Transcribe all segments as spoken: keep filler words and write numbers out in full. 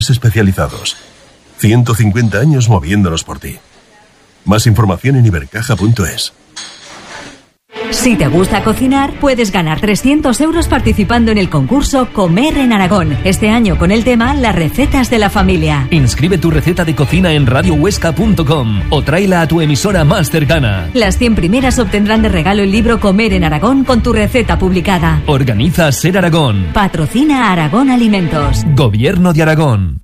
especializados. ciento cincuenta años moviéndonos por ti. Más información en ibercaja punto es. Si te gusta cocinar, puedes ganar trescientos euros participando en el concurso Comer en Aragón. Este año con el tema Las recetas de la familia. Inscribe tu receta de cocina en radio huesca punto com o tráela a tu emisora más cercana. Las cien primeras obtendrán de regalo el libro Comer en Aragón con tu receta publicada. Organiza Ser Aragón. Patrocina Aragón Alimentos. Gobierno de Aragón.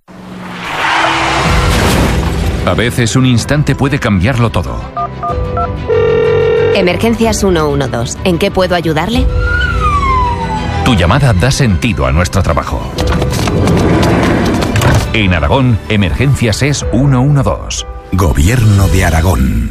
A veces un instante puede cambiarlo todo. Emergencias ciento doce. ¿En qué puedo ayudarle? Tu llamada da sentido a nuestro trabajo. En Aragón, Emergencias es ciento doce. Gobierno de Aragón.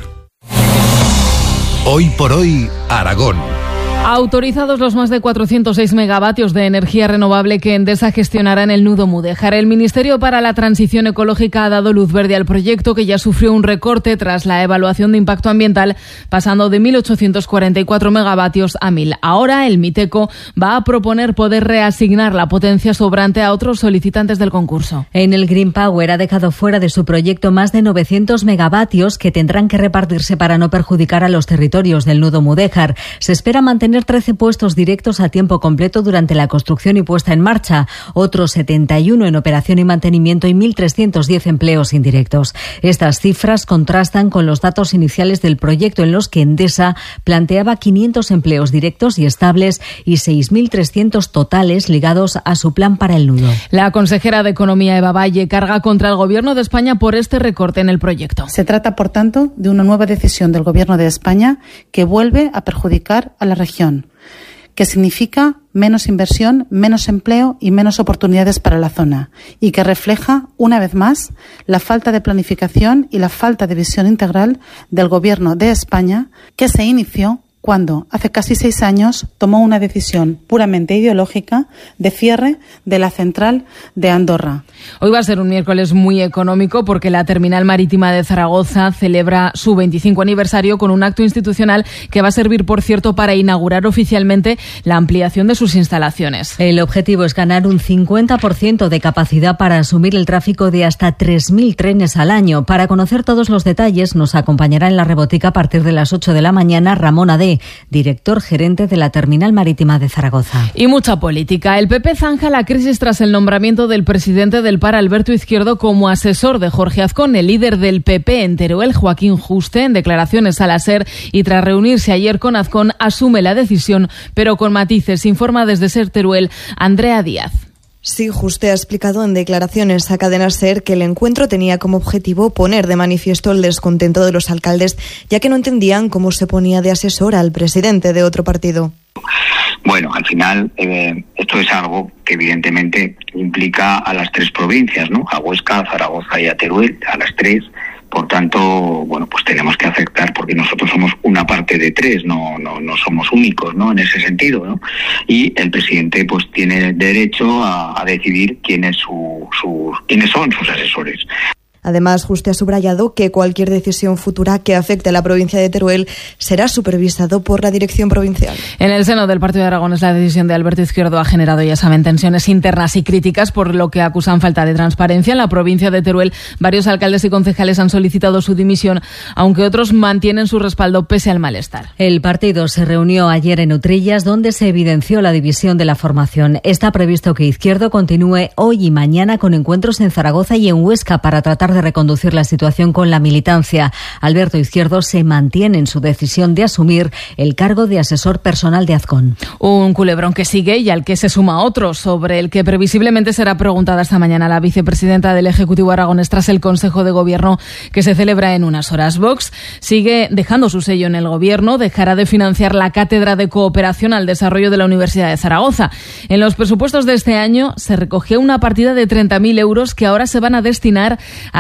Hoy por hoy, Aragón. Autorizados los más de cuatrocientos seis megavatios de energía renovable que Endesa gestionará en el nudo Mudéjar. El Ministerio para la Transición Ecológica ha dado luz verde al proyecto, que ya sufrió un recorte tras la evaluación de impacto ambiental, pasando de mil ochocientos cuarenta y cuatro megavatios a mil. Ahora el Miteco va a proponer poder reasignar la potencia sobrante a otros solicitantes del concurso. En el Green Power ha dejado fuera de su proyecto más de novecientos megavatios que tendrán que repartirse para no perjudicar a los territorios del nudo Mudéjar. Se espera mantener trece puestos directos a tiempo completo durante la construcción y puesta en marcha, otros setenta y uno en operación y mantenimiento y mil trescientos diez empleos indirectos. Estas cifras contrastan con los datos iniciales del proyecto, en los que Endesa planteaba quinientos empleos directos y estables y seis mil trescientos totales ligados a su plan para el nudo. La consejera de Economía, Eva Valle, carga contra el Gobierno de España por este recorte en el proyecto. Se trata, por tanto, de una nueva decisión del Gobierno de España que vuelve a perjudicar a la región, que significa menos inversión, menos empleo y menos oportunidades para la zona, y que refleja, una vez más, la falta de planificación y la falta de visión integral del Gobierno de España, que se inició cuando, hace casi seis años, tomó una decisión puramente ideológica de cierre de la central de Andorra. Hoy va a ser un miércoles muy económico porque la Terminal Marítima de Zaragoza celebra su veinticinco aniversario con un acto institucional que va a servir, por cierto, para inaugurar oficialmente la ampliación de sus instalaciones. El objetivo es ganar un cincuenta por ciento de capacidad para asumir el tráfico de hasta tres mil trenes al año. Para conocer todos los detalles, nos acompañará en la rebotica a partir de las ocho de la mañana Ramón Adé, director gerente de la Terminal Marítima de Zaragoza. Y mucha política. El P P zanja la crisis tras el nombramiento del presidente del P A R, Alberto Izquierdo, como asesor de Jorge Azcón. El líder del P P en Teruel, Joaquín Juste, en declaraciones a la SER y tras reunirse ayer con Azcón, asume la decisión, pero con matices. Informa desde SER Teruel Andrea Díaz. Sí, Juste ha explicado en declaraciones a Cadena SER que el encuentro tenía como objetivo poner de manifiesto el descontento de los alcaldes, ya que no entendían cómo se ponía de asesor al presidente de otro partido. Bueno, al final eh, esto es algo que evidentemente implica a las tres provincias, ¿no? A Huesca, a Zaragoza y a Teruel, a las tres. Por tanto, bueno, pues tenemos que aceptar, porque nosotros somos una parte de tres, no no no somos únicos, ¿no? En ese sentido, ¿no? Y el presidente pues tiene derecho a, a decidir quién es su, su quiénes son sus asesores. Además, Juste ha subrayado que cualquier decisión futura que afecte a la provincia de Teruel será supervisado por la dirección provincial. En el seno del Partido de Aragones, la decisión de Alberto Izquierdo ha generado, ya saben, tensiones internas y críticas, por lo que acusan falta de transparencia. En la provincia de Teruel, varios alcaldes y concejales han solicitado su dimisión, aunque otros mantienen su respaldo pese al malestar. El partido se reunió ayer en Utrillas, donde se evidenció la división de la formación. Está previsto que Izquierdo continúe hoy y mañana con encuentros en Zaragoza y en Huesca para tratar de de reconducir la situación con la militancia. Alberto Izquierdo se mantiene en su decisión de asumir el cargo de asesor personal de Azcón. Un culebrón que sigue y al que se suma otro, sobre el que previsiblemente será preguntada esta mañana la vicepresidenta del Ejecutivo aragonés tras el Consejo de Gobierno que se celebra en unas horas. Vox sigue dejando su sello en el Gobierno, dejará de financiar la Cátedra de Cooperación al Desarrollo de la Universidad de Zaragoza. En los presupuestos de este año se recogió una partida de treinta mil euros que ahora se van a destinar a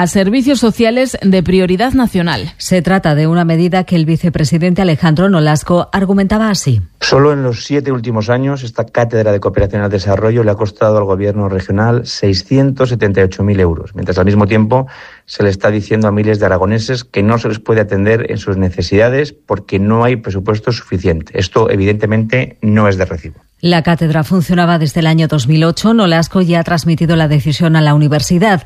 a servicios sociales de prioridad nacional. Se trata de una medida que el vicepresidente Alejandro Nolasco argumentaba así. Solo en los siete últimos años, esta cátedra de cooperación al desarrollo le ha costado al gobierno regional seiscientos setenta y ocho mil euros, mientras al mismo tiempo se le está diciendo a miles de aragoneses que no se les puede atender en sus necesidades porque no hay presupuesto suficiente. Esto, evidentemente, no es de recibo. La cátedra funcionaba desde el año dos mil ocho. Nolasco ya ha transmitido la decisión a la universidad.